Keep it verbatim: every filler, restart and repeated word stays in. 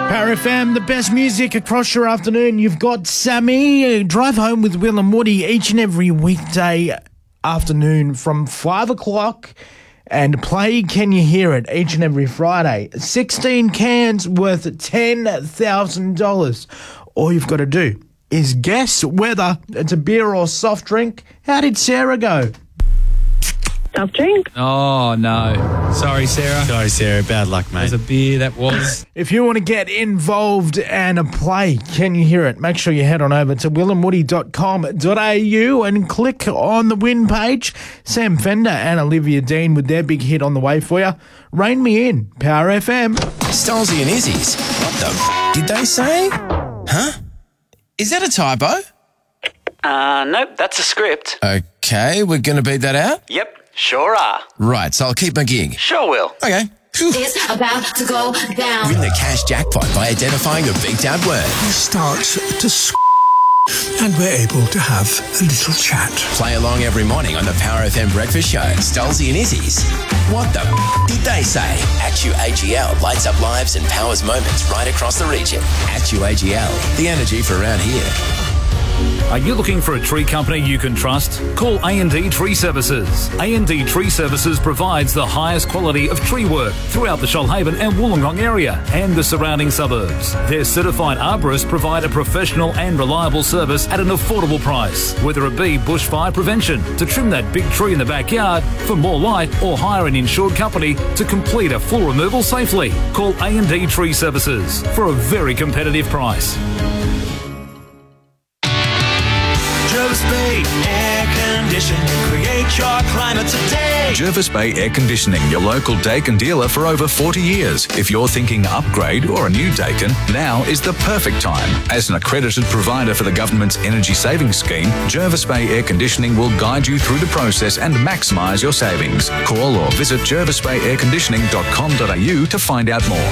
Power F M, the best music across your afternoon. You've got Sammy. Drive home with Will and Woody each and every weekday afternoon from five o'clock and play Can You Hear It each and every Friday. sixteen cans worth ten thousand dollars. All you've got to do is guess whether it's a beer or soft drink. How did Sarah go? Soft drink. Oh, no. Sorry, Sarah. Sorry, Sarah. Bad luck, mate. There's a beer that was. If you want to get involved and play Can You Hear It, make sure you head on over to will and woody dot com dot a u and click on the win page. Sam Fender and Olivia Dean with their big hit on the way for you. Rain Me In, Power F M. Stolzy and Izzy's. What the f*** did they say? Huh? Is that a typo? Uh, nope, that's a script. Okay, we're going to beat that out? Yep, sure are. Right, so I'll keep my gig. Sure will. Okay. Phew. It's about to go down. Win the cash jackpot by identifying a beat out word. He starts to s***, and we're able to have a little chat. Play along every morning on the Power F M Breakfast Show. Stolzy and Izzy's. What the f*** did they say? Actu A G L lights up lives and powers moments right across the region. Actu A G L, the energy for around here. Are you looking for a tree company you can trust? Call A and D Tree Services. A and D Tree Services provides the highest quality of tree work throughout the Shoalhaven and Wollongong area and the surrounding suburbs. Their certified arborists provide a professional and reliable service at an affordable price, whether it be bushfire prevention, to trim that big tree in the backyard, for more light, or hire an insured company to complete a full removal safely. Call A and D Tree Services for a very competitive price. Jervis Bay Air Conditioning. Create your climate today. Jervis Bay Air Conditioning, your local Daikin dealer for over forty years. If you're thinking upgrade or a new Daikin, now is the perfect time. As an accredited provider for the government's energy savings scheme, Jervis Bay Air Conditioning will guide you through the process and maximise your savings. Call or visit jervis bay air conditioning dot com dot a u to find out more.